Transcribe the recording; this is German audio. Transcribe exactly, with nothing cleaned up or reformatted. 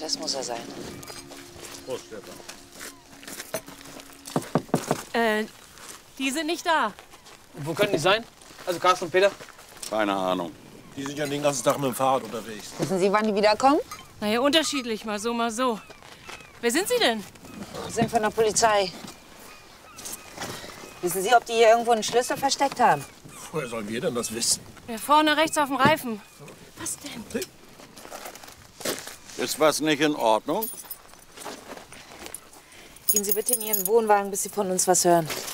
Das muss er sein. Prost, Stefan. Äh, die sind nicht da. Wo könnten die sein? Also Carsten und Peter? Keine Ahnung. Die sind ja den ganzen Tag mit dem Fahrrad unterwegs. Wissen Sie, wann die wiederkommen? Naja, unterschiedlich, mal so, mal so. Wer sind Sie denn? Wir sind von der Polizei. Wissen Sie, ob die hier irgendwo einen Schlüssel versteckt haben? Woher sollen wir denn das wissen? Ja, vorne rechts auf dem Reifen. Was denn? Ist was nicht in Ordnung? Gehen Sie bitte in Ihren Wohnwagen, bis Sie von uns was hören.